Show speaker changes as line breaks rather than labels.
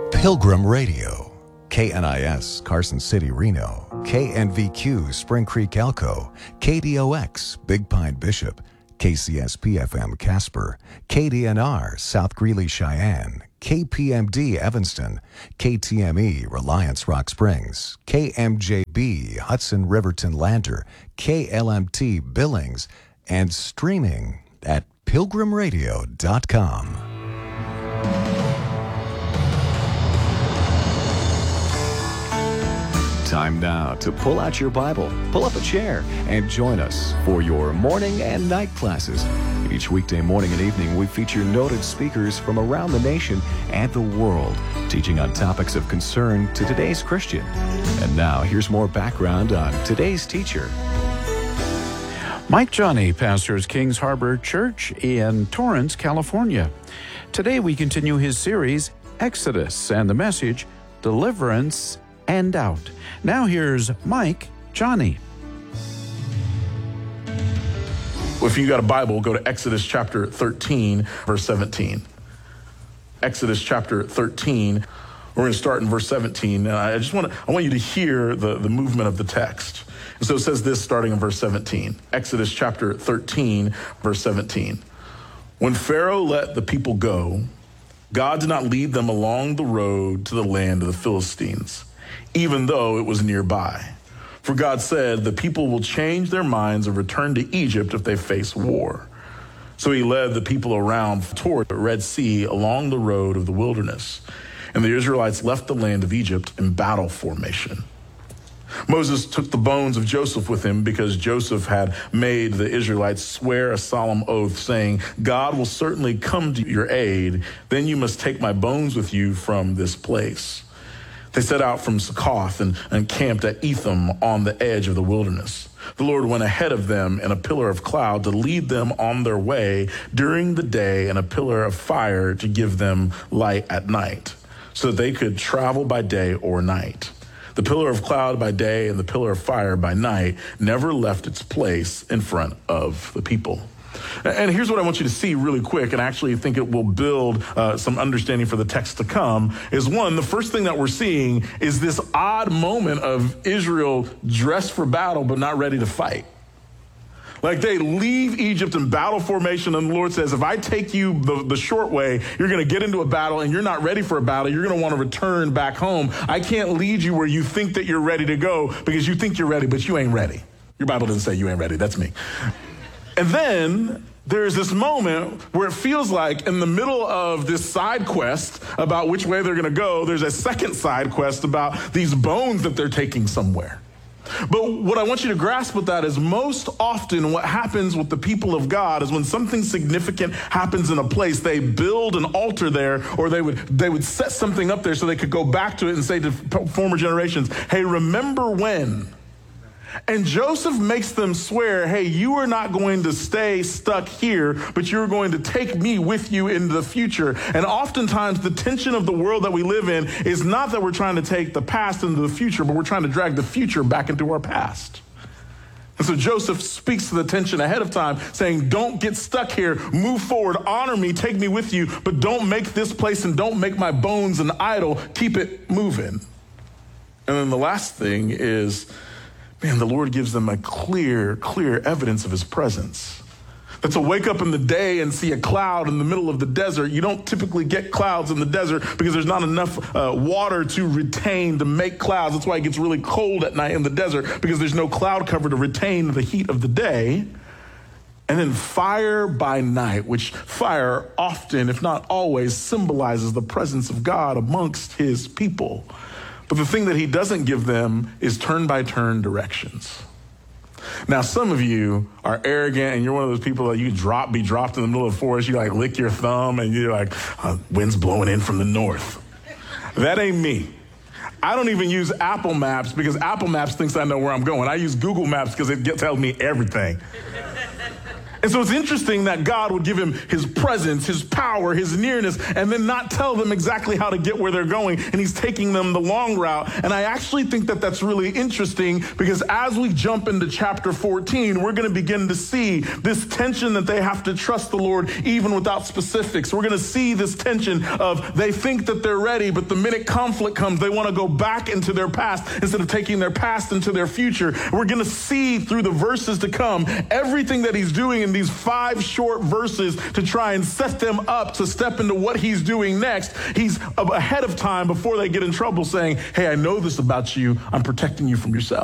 Pilgrim Radio, KNIS, Carson City, Reno, KNVQ, Spring Creek, Elko, KDOX, Big Pine, Bishop, KCSP-FM, Casper, KDNR, South Greeley, Cheyenne, KPMD, Evanston, KTME, Reliance, Rock Springs, KMJB, Hudson, Riverton, Lander, KLMT, Billings, and streaming at pilgrimradio.com. Time now to pull out your Bible, pull up a chair, and join us for your morning and night classes. Each weekday morning and evening, we feature noted speakers from around the nation and the world, teaching on topics of concern to today's Christian. And now, here's more background on today's teacher.
Mike Johnny pastors Kings Harbor Church in Torrance, California. Today we continue his series, Exodus, and the message, Deliverance and Out. Now here's Mike Johnny.
If you got a Bible, go to Exodus chapter 13, verse 17. Exodus chapter 13. We're going to start in verse 17. And I want you to hear the movement of the text. And so it says this starting in verse 17. Exodus chapter 13, verse 17. When Pharaoh let the people go, God did not lead them along the road to the land of the Philistines, even though it was nearby. For God said, the people will change their minds and return to Egypt if they face war. So he led the people around toward the Red Sea along the road of the wilderness. And the Israelites left the land of Egypt in battle formation. Moses took the bones of Joseph with him because Joseph had made the Israelites swear a solemn oath saying, God will certainly come to your aid. Then you must take my bones with you from this place. They set out from Succoth and camped at Etham on the edge of the wilderness. The Lord went ahead of them in a pillar of cloud to lead them on their way during the day and a pillar of fire to give them light at night so that they could travel by day or night. The pillar of cloud by day and the pillar of fire by night never left its place in front of the people. And here's what I want you to see really quick, and I actually think it will build some understanding for the text to come, is one, the first thing that we're seeing is this odd moment of Israel dressed for battle but not ready to fight. Like they leave Egypt in battle formation, and the Lord says, if I take you the short way, you're going to get into a battle and you're not ready for a battle. You're going to want to return back home. I can't lead you where you think that you're ready to go because you think you're ready, but you ain't ready. Your Bible doesn't say you ain't ready. That's me. And then there's this moment where it feels like in the middle of this side quest about which way they're going to go, there's a second side quest about these bones that they're taking somewhere. But what I want you to grasp with that is most often what happens with the people of God is when something significant happens in a place, they build an altar there, or they would set something up there so they could go back to it and say to former generations, hey, remember when? And Joseph makes them swear, hey, you are not going to stay stuck here, but you're going to take me with you into the future. And oftentimes the tension of the world that we live in is not that we're trying to take the past into the future, but we're trying to drag the future back into our past. And so Joseph speaks to the tension ahead of time, saying, don't get stuck here, move forward, honor me, take me with you, but don't make this place and don't make my bones an idol, keep it moving. And then the last thing is, man, the Lord gives them a clear evidence of his presence. That to wake up in the day and see a cloud in the middle of the desert, you don't typically get clouds in the desert because there's not enough water to retain to make clouds. That's why it gets really cold at night in the desert, because there's no cloud cover to retain the heat of the day. And then fire by night, which fire often, if not always, symbolizes the presence of God amongst his people. But the thing that he doesn't give them is turn-by-turn directions. Now, some of you are arrogant, and you're one of those people that you be dropped in the middle of the forest. You like lick your thumb, and you're like, wind's blowing in from the north. That ain't me. I don't even use Apple Maps because Apple Maps thinks I know where I'm going. I use Google Maps because it tells me everything. And so it's interesting that God would give him his presence, his power, his nearness, and then not tell them exactly how to get where they're going. And he's taking them the long route. And I actually think that that's really interesting because as we jump into chapter 14, we're going to begin to see this tension that they have to trust the Lord even without specifics. We're going to see this tension of they think that they're ready, but the minute conflict comes, they want to go back into their past instead of taking their past into their future. We're going to see through the verses to come everything that he's doing in these 5 short verses to try and set them up to step into what he's doing next. He's ahead of time before they get in trouble saying, hey, I know this about you. I'm protecting you from yourself.